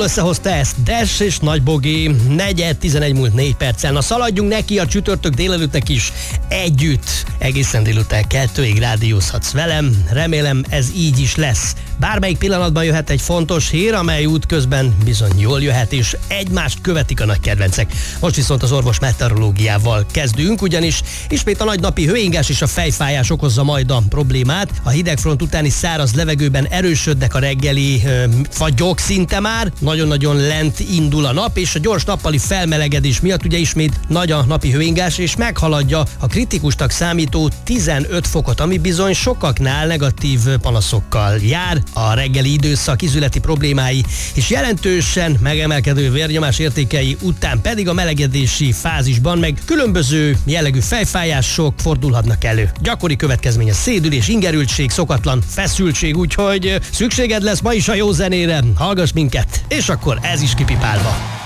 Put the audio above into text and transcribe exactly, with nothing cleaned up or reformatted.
összehozta ezt Dash és Nagy Bogi, negyed tizenegy múlt négy perccel. Na szaladjunk neki a csütörtök délelőttek is együtt. Egészen délután kettőig rádiózhatsz velem, remélem ez így is lesz. Bármelyik pillanatban jöhet egy fontos hír, amely útközben bizony jól jöhet, és egymást követik a nagy kedvencek. Most viszont az orvos meteorológiával kezdünk, ugyanis ismét a nagy napi hőingás és a fejfájás okozza majd a problémát. A hidegfront utáni száraz levegőben erősödnek a reggeli ö, fagyok szinte már, nagyon-nagyon lent indul a nap, és a gyors nappali felmelegedés miatt ugye ismét nagy a napi hőingás, és meghaladja a kritikusnak számító tizenöt fokot, ami bizony sokaknál negatív panaszokkal jár. A reggeli időszak izületi problémái és jelentősen megemelkedő vérnyomás értékei után pedig a melegedési fázisban meg különböző jellegű fejfájások fordulhatnak elő. Gyakori következménye szédülés, ingerültség, szokatlan feszültség, úgyhogy szükséged lesz ma is a jó zenére, hallgass minket, és akkor ez is kipipálva.